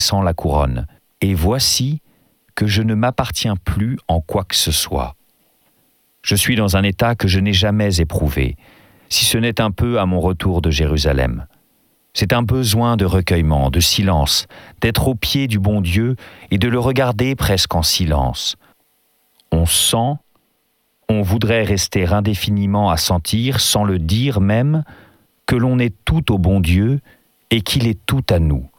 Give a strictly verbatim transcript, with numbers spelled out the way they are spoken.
sans la couronne. Et voici que je ne m'appartiens plus en quoi que ce soit. Je suis dans un état que je n'ai jamais éprouvé, si ce n'est un peu à mon retour de Jérusalem. C'est un besoin de recueillement, de silence, d'être au pied du bon Dieu et de le regarder presque en silence. On sent, on voudrait rester indéfiniment à sentir, sans le dire même, que l'on est tout au bon Dieu et qu'il est tout à nous.